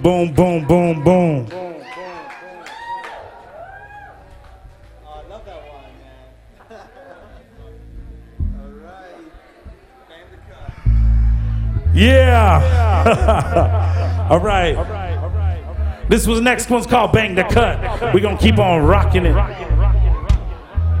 Boom, boom, boom, boom. Oh, I love that one, man. All right. Bang the cut. Yeah. All right. This was next one's called Bang the Cut. We're going to keep on rocking it.